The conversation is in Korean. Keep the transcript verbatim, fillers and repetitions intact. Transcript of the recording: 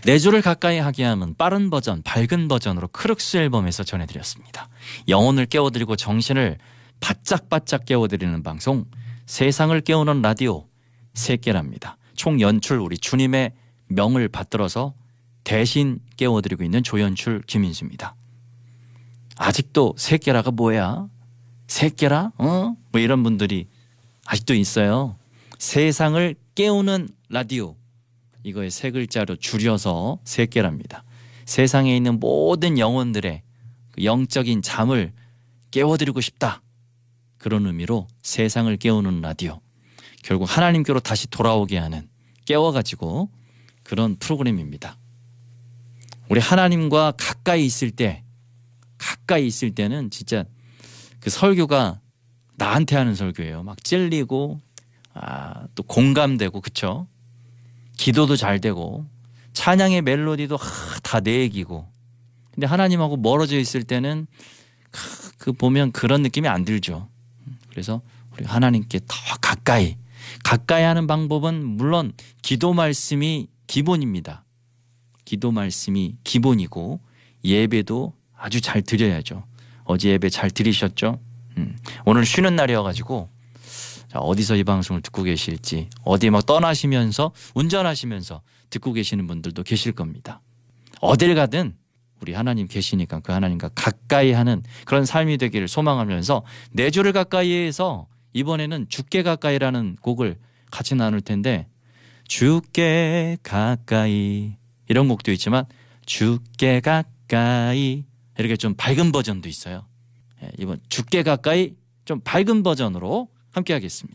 내 주를 가까이 하게 하면 빠른 버전, 밝은 버전으로 크룩스 앨범에서 전해드렸습니다. 영혼을 깨워드리고 정신을 바짝바짝 깨워드리는 방송, 세상을 깨우는 라디오 새끼랍니다. 총 연출 우리 주님의 명을 받들어서 대신 깨워드리고 있는 조연출 김인수입니다. 아직도 새끼라가 뭐야? 새끼라? 어? 뭐 이런 분들이 아직도 있어요. 세상을 깨우는 라디오. 이거의 세 글자로 줄여서 새끼랍니다. 세상에 있는 모든 영혼들의 영적인 잠을 깨워드리고 싶다. 그런 의미로 세상을 깨우는 라디오. 결국 하나님께로 다시 돌아오게 하는, 깨워가지고 그런 프로그램입니다. 우리 하나님과 가까이 있을 때, 가까이 있을 때는 진짜 그 설교가 나한테 하는 설교예요. 막 찔리고 아, 또 공감되고, 그쵸? 기도도 잘 되고 찬양의 멜로디도 하, 다 내 얘기고. 근데 하나님하고 멀어져 있을 때는 그 보면 그런 느낌이 안 들죠. 그래서 우리 하나님께 더 가까이 가까이 하는 방법은 물론 기도 말씀이 기본입니다. 기도 말씀이 기본이고 예배도 아주 잘 드려야죠. 어제 예배 잘 드리셨죠? 음. 오늘 쉬는 날이어가지고 자, 어디서 이 방송을 듣고 계실지, 어디 막 떠나시면서 운전하시면서 듣고 계시는 분들도 계실 겁니다. 어딜 가든 우리 하나님 계시니까 그 하나님과 가까이 하는 그런 삶이 되기를 소망하면서 내 주를 가까이 해서 이번에는 주께 가까이라는 곡을 같이 나눌 텐데, 주께 가까이 이런 곡도 있지만 주께 가까이 이렇게 좀 밝은 버전도 있어요. 이번 주께 가까이 좀 밝은 버전으로 함께 하겠습니다.